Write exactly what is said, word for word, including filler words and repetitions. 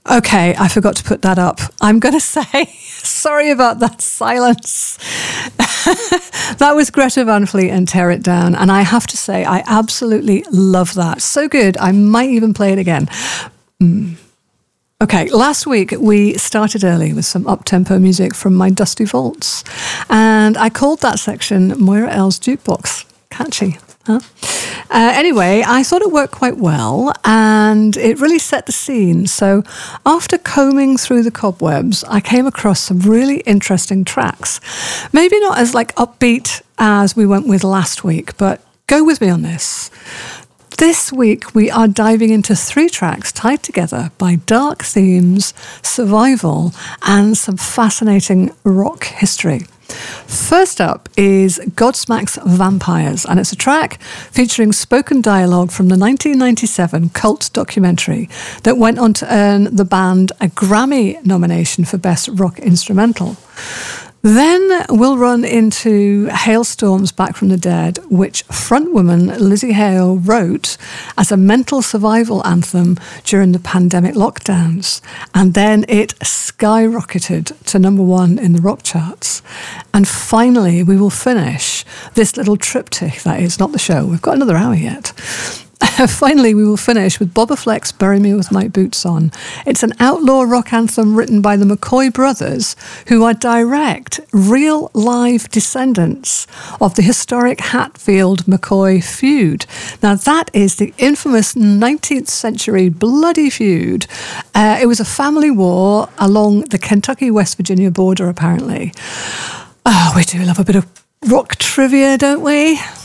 Okay, I forgot to put that up. I'm going to say, sorry about that silence. That was Greta Van Fleet and Tear It Down. And I have to say, I absolutely love that. So good, I might even play it again. Mm. Okay, last week we started early with some up-tempo music from my dusty vaults. And I called that section Moira L's Jukebox. Catchy, huh? Uh, anyway, I thought it worked quite well and it really set the scene. So after combing through the cobwebs, I came across some really interesting tracks. Maybe not as like upbeat as we went with last week, but go with me on this. This week we are diving into three tracks tied together by dark themes, survival, and some fascinating rock history. First up is Godsmack's Vampires, and it's a track featuring spoken dialogue from the nineteen ninety-seven cult documentary that went on to earn the band a Grammy nomination for Best Rock Instrumental. Then we'll run into Hailstorms Back from the Dead, which frontwoman Lizzie Hale wrote as a mental survival anthem during the pandemic lockdowns. And then it skyrocketed to number one in the rock charts. And finally, we will finish this little triptych, that is, not the show. We've got another hour yet. Finally, we will finish with Boba Fleck's Bury Me With My Boots On. It's an outlaw rock anthem written by the McCoy brothers, who are direct, real live descendants of the historic Hatfield-McCoy feud. Now, that is the infamous nineteenth century bloody feud. Uh, it was a family war along the Kentucky-West Virginia border, apparently. Oh, we do love a bit of rock trivia, don't we?